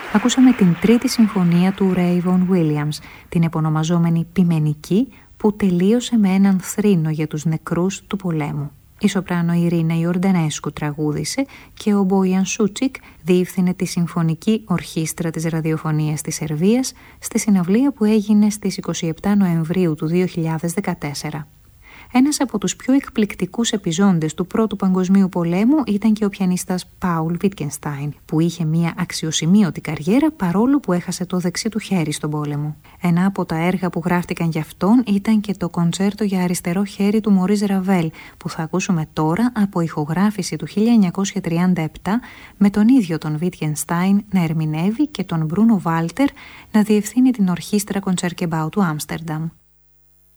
Ακούσαμε την τρίτη συμφωνία του Ray Vaughan Williams, την επωνομαζόμενη Ποιμενική, που τελείωσε με έναν θρήνο για τους νεκρούς του πολέμου. Η σοπράνο Ειρήνα Ιορντανέσκου τραγούδισε και ο Μπόιαν Σούτσικ διεύθυνε τη Συμφωνική Ορχήστρα της Ραδιοφωνίας της Σερβίας στη συναυλία που έγινε στις 27 Νοεμβρίου του 2014. Ένας από τους πιο εκπληκτικούς επιζώντες του Πρώτου Παγκοσμίου Πολέμου ήταν και ο πιανίστας Πάουλ Βίτκενστάιν, που είχε μια αξιοσημείωτη καριέρα παρόλο που έχασε το δεξί του χέρι στον πόλεμο. Ένα από τα έργα που γράφτηκαν για αυτόν ήταν και το κοντσέρτο για αριστερό χέρι του Μωρίς Ραβέλ, που θα ακούσουμε τώρα από ηχογράφηση του 1937 με τον ίδιο τον Βίτκενστάιν να ερμηνεύει και τον Μπρούνο Βάλτερ να διευθύνει την Ορχήστρα Κοντσέρκεμπάου του Άμστερνταμ.